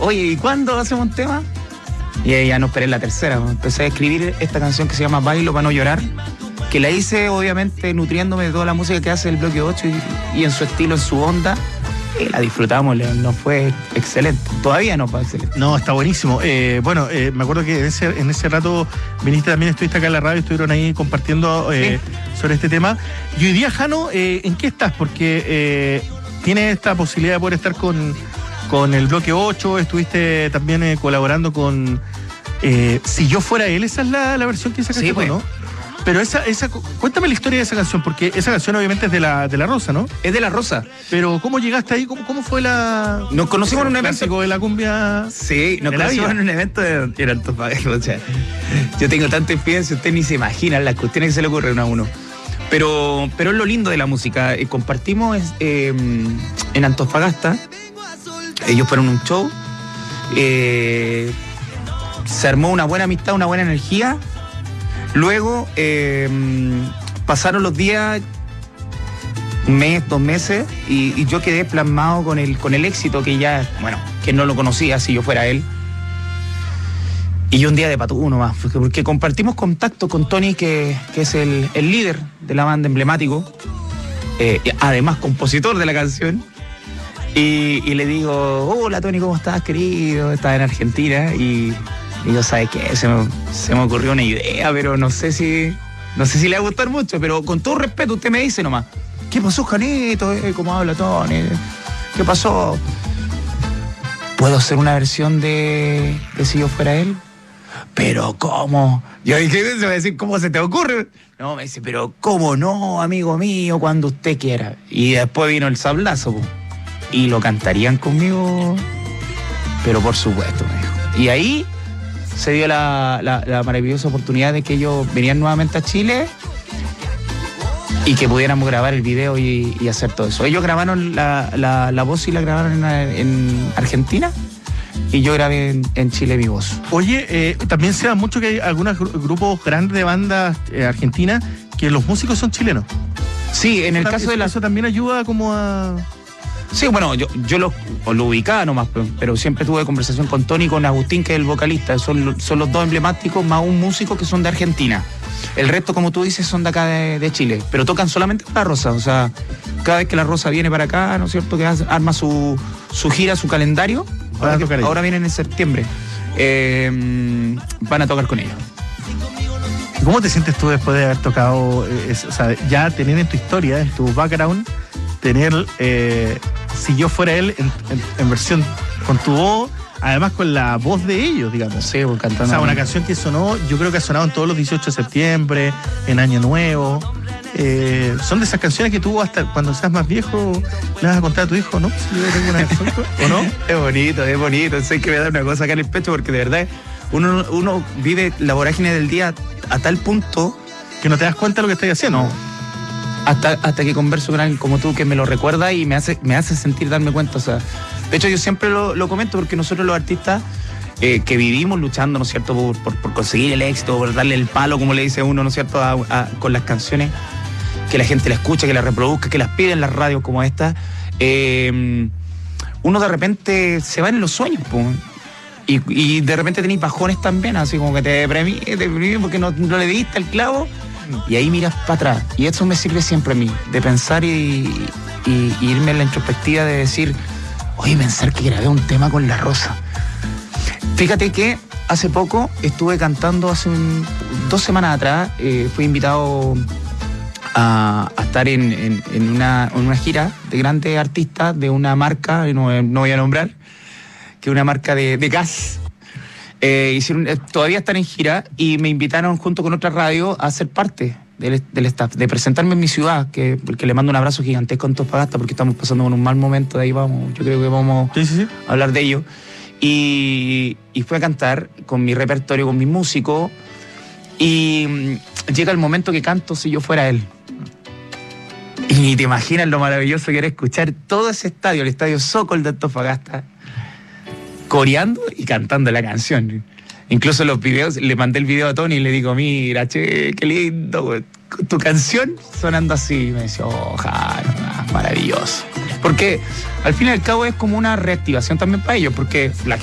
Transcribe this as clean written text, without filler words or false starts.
oye, ¿y cuándo hacemos un tema? Y ya no esperé la tercera. Empecé a escribir esta canción que se llama Bailo para no llorar, que la hice obviamente nutriéndome de toda la música que hace el Bloque 8 y en su estilo, en su onda. Y la disfrutamos, nos fue excelente. Todavía nos va excelente. No, está buenísimo. Me acuerdo que en ese rato viniste también, estuviste acá en la radio, estuvieron ahí compartiendo sobre este tema. Y hoy día, Jano, ¿en qué estás? Porque tienes esta posibilidad de poder estar con el Bloque 8, estuviste también colaborando con Si yo fuera él, esa es la versión que sacaste, sí, pues. ¿no? Pero cuéntame la historia de esa canción, porque esa canción obviamente es de la Rosa, ¿no? Es de La Rosa. Pero ¿cómo llegaste ahí? ¿Cómo fue la...? Nos conocimos en un evento. Clásico de la cumbia. Sí, nos conocimos en un evento en Antofagasta. O sea, yo tengo tanta experiencia, usted ni se imagina las cuestiones que se le ocurren a uno. Pero es lo lindo de la música. Compartimos en Antofagasta. Ellos fueron un show. Se armó una buena amistad, una buena energía. Luego pasaron los días, un mes, 2 meses, y yo quedé plasmado con el éxito que ya, bueno, que no lo conocía si yo fuera él. Y yo un día de patú nomás, porque compartimos contacto con Tony, que es el líder de la banda, emblemático, además compositor de la canción. Y le digo, hola Tony, ¿cómo estás, querido? Estaba en Argentina y yo, ¿sabes qué? Se me ocurrió una idea, pero no sé si le va a gustar mucho, pero con todo respeto, usted me dice nomás, ¿qué pasó, Janito? ¿Cómo habla Tony? ¿Qué pasó? ¿Puedo hacer una versión de Si yo fuera él? ¿Pero cómo? Yo dije, se va a decir, ¿cómo se te ocurre? No, me dice, pero ¿cómo no, amigo mío? Cuando usted quiera. Y después vino el sablazo, po. Y lo cantarían conmigo, pero por supuesto, me dijo. Y ahí se dio la maravillosa oportunidad de que ellos venían nuevamente a Chile y que pudiéramos grabar el video y hacer todo eso. Ellos grabaron la voz y la grabaron en Argentina y yo grabé en Chile mi voz. Oye, también se da mucho que hay algunos grupos grandes de bandas argentinas que los músicos son chilenos. Sí, en el caso de Eso también ayuda como a... Sí, bueno, yo lo ubicaba nomás, pero siempre tuve conversación con Tony y con Agustín, que es el vocalista. Son los dos emblemáticos, más un músico que son de Argentina. El resto, como tú dices, son de acá de Chile, pero tocan solamente con La Rosa. O sea, cada vez que La Rosa viene para acá, ¿no es cierto?, que arma su gira, su calendario. Ahora vienen en septiembre. Van a tocar con ellos. ¿Cómo te sientes tú después de haber tocado, o sea, ya tener en tu historia, en tu background, tener Si yo fuera él en versión con tu voz, además con la voz de ellos, digamos? Sí, cantando. O sea, una canción que sonó, yo creo que ha sonado en todos los 18 de septiembre, en Año Nuevo. Son de esas canciones que tú hasta cuando seas más viejo le vas a contar a tu hijo, ¿no? Si yo tengo una canción, ¿o no? Es bonito. Sé que me da una cosa acá en el pecho porque de verdad uno vive la vorágine del día a tal punto que no te das cuenta de lo que estás haciendo. No. Hasta que converso con alguien como tú que me lo recuerda y me hace sentir, darme cuenta. O sea, de hecho, yo siempre lo comento porque nosotros los artistas que vivimos luchando, ¿no es cierto?, por conseguir el éxito, por darle el palo, como le dice uno, ¿no es cierto?, con las canciones, que la gente la escucha, que la reproduzca, que las pide en las radios como esta. Uno de repente se va en los sueños, pues. Y de repente tenéis bajones también, así como que te deprimís porque no le diste el clavo. Y ahí miras para atrás. Y eso me sirve siempre a mí, de pensar y irme en la introspectiva de decir, oye, pensar que grabé un tema con La Rosa. Fíjate que hace poco estuve cantando, hace 2 semanas atrás, fui invitado a estar en una gira de grandes artistas de una marca, no voy a nombrar, que es una marca de gas. Todavía están en gira y me invitaron junto con otra radio a ser parte del staff, de presentarme en mi ciudad, porque le mando un abrazo gigantesco a Antofagasta porque estamos pasando por un mal momento, de ahí vamos, yo creo que vamos a hablar de ello. Y fui a cantar con mi repertorio, con mis músicos, y llega el momento que canto Si yo fuera él. Y te imaginas lo maravilloso que era escuchar todo ese estadio, el estadio Sokol de Antofagasta, coreando y cantando la canción. Incluso los videos, le mandé el video a Tony y le digo, mira, che, qué lindo, tu canción sonando así. Y me decía, maravilloso. Porque al fin y al cabo es como una reactivación también para ellos, porque la